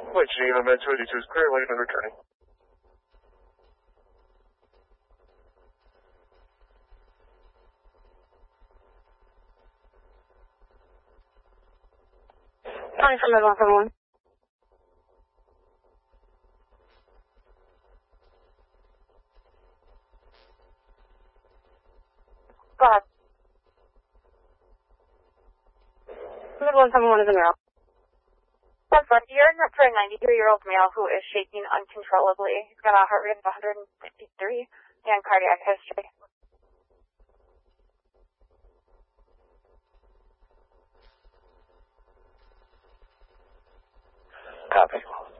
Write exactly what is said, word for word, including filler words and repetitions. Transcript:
Flight Geneva Med two eighty-two is clear, landing and returning. Calling from Med one seven one. Go ahead. Med one seven one is in route. That's right. You're in for a ninety-three-year-old male who is shaking uncontrollably. He's got a heart rate of one hundred fifty-three and cardiac history. Copy.